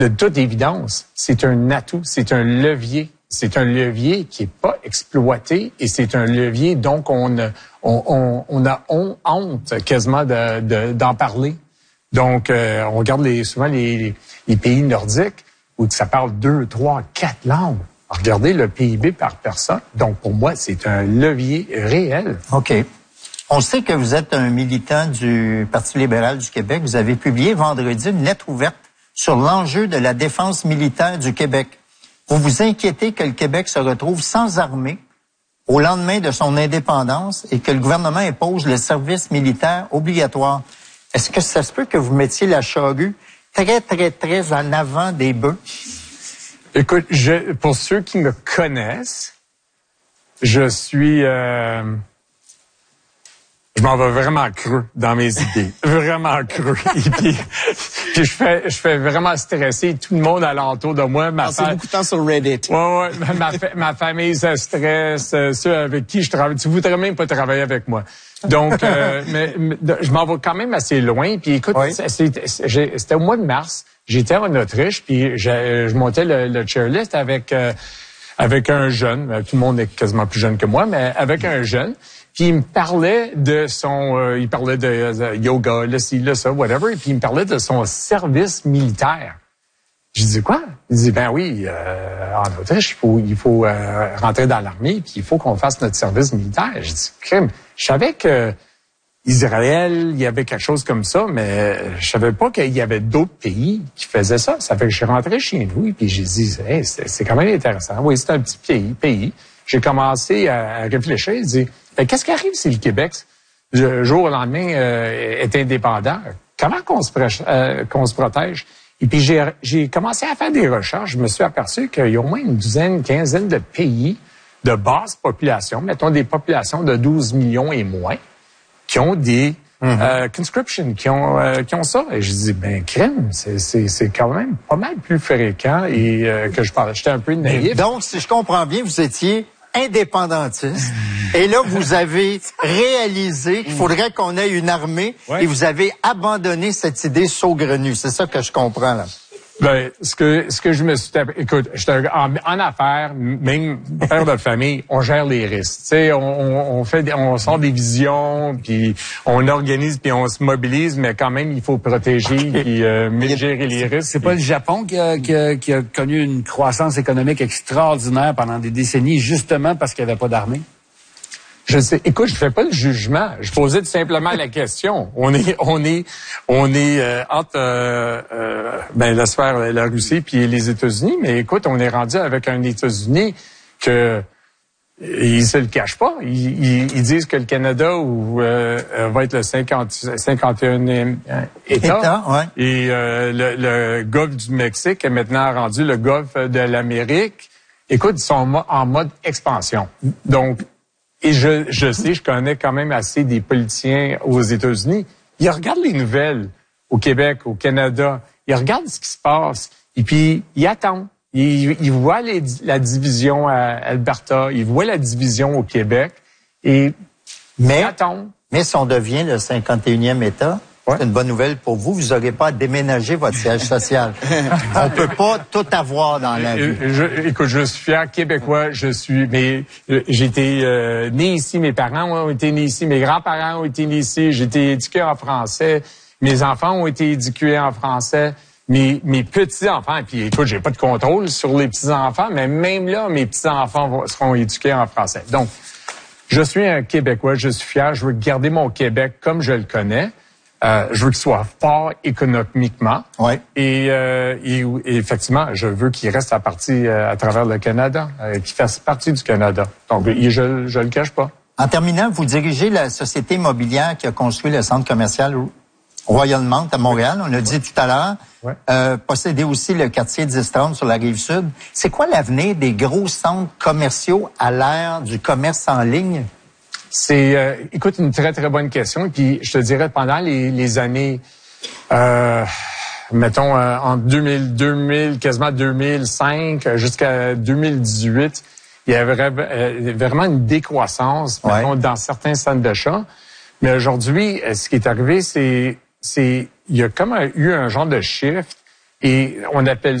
de toute évidence, c'est un atout, c'est un levier. C'est un levier qui est pas exploité et c'est un levier donc on a honte quasiment d'en parler. Donc on regarde souvent les pays nordiques où ça parle 2, 3, 4 langues. Regardez le PIB par personne. Donc pour moi, c'est un levier réel. OK. On sait que vous êtes un militant du Parti libéral du Québec. Vous avez publié vendredi une lettre ouverte sur l'enjeu de la défense militaire du Québec. Vous vous inquiétez que le Québec se retrouve sans armée au lendemain de son indépendance et que le gouvernement impose le service militaire obligatoire. Est-ce que ça se peut que vous mettiez la charrue très en avant des bœufs? Écoute, pour ceux qui me connaissent, je suis... je m'en vais vraiment creux dans mes idées. Vraiment creux. Et puis je fais vraiment stresser tout le monde alentour de moi. C'est beaucoup de temps sur Reddit. Ouais. Ma famille se stresse. Ceux avec qui je travaille. Tu voudrais même pas travailler avec moi. Donc, mais je m'en vais quand même assez loin. Puis écoute, oui. C'était au mois de mars. J'étais en Autriche. Puis je montais le chairlift avec un jeune. Tout le monde est quasiment plus jeune que moi, mais avec un jeune. Puis il me parlait de il parlait de yoga, là, ci, là, ça, whatever. Puis il me parlait de son service militaire. Je dis quoi? Il dit, ben oui, en Autriche, il faut rentrer dans l'armée, puis il faut qu'on fasse notre service militaire. Je dis, crime. Je savais que Israël, il y avait quelque chose comme ça, mais je savais pas qu'il y avait d'autres pays qui faisaient ça. Ça fait que je suis rentré chez nous, puis j'ai dit, hey, c'est quand même intéressant. Oui, c'est un petit pays. J'ai commencé à réfléchir, je dis, qu'est-ce qui arrive si le Québec, du jour au lendemain, est indépendant? Comment qu'on se protège? Et puis, j'ai commencé à faire des recherches. Je me suis aperçu qu'il y a au moins une douzaine, quinzaine de pays de basse population, mettons des populations de 12 millions et moins, qui ont des conscription, qui ont ça. Et je dis, ben, crème, c'est quand même pas mal plus fréquent et que je parlais. J'étais un peu naïf. Donc, si je comprends bien, vous étiez indépendantiste. Et là, vous avez réalisé qu'il faudrait qu'on ait une armée et vous avez abandonné cette idée saugrenue. C'est ça que je comprends, là. Ben, ce que je me suis... Écoute, en affaires, même père de famille, on gère les risques. Tu sais, on sort des visions, puis on organise, puis on se mobilise, mais quand même, il faut protéger, puis gérer les risques. C'est pas le Japon qui a connu une croissance économique extraordinaire pendant des décennies, justement parce qu'il n'y avait pas d'armée? Je sais. Écoute, je fais pas le jugement. Je posais tout simplement la question. On est entre la sphère, la Russie puis les États-Unis. Mais écoute, on est rendu avec un États-Unis que ils se le cachent pas. Ils disent que le Canada va être le 51e État. Ouais. Et le Golfe du Mexique est maintenant rendu le Golfe de l'Amérique. Écoute, ils sont en mode expansion. Donc, et je sais, je connais quand même assez des politiciens aux États-Unis. Ils regardent les nouvelles au Québec, au Canada. Ils regardent ce qui se passe. Et puis, ils attendent. Ils voient la division à Alberta. Ils voient la division au Québec. Et ils attendent. Mais si on devient le 51e État, c'est une bonne nouvelle pour vous. Vous n'aurez pas à déménager votre siège social. On peut pas tout avoir dans la vie. Écoute, je suis fier québécois. J'ai été né ici. Mes parents ont été nés ici. Mes grands-parents ont été nés ici. J'ai été éduqué en français. Mes enfants ont été éduqués en français. Mes petits-enfants, puis écoute, j'ai pas de contrôle sur les petits-enfants, mais même là, mes petits-enfants seront éduqués en français. Donc, je suis un Québécois. Je suis fier. Je veux garder mon Québec comme je le connais. Je veux qu'il soit fort économiquement. Ouais. Et effectivement, je veux qu'il reste à travers le Canada, qu'il fasse partie du Canada. Donc, je le cache pas. En terminant, vous dirigez la société immobilière qui a construit le centre commercial Royal Mount à Montréal. On l'a dit tout à l'heure. Ouais. Possédez aussi le quartier d'Easttown sur la Rive-Sud. C'est quoi l'avenir des gros centres commerciaux à l'ère du commerce en ligne? C'est, écoute, une très, très bonne question. Et puis, je te dirais, pendant les années, mettons, en 2000, quasiment 2005 jusqu'à 2018, il y avait vraiment une décroissance, mettons, dans certains centres d'achat. Mais aujourd'hui, ce qui est arrivé, c'est il y a comme eu un genre de shift. Et on appelle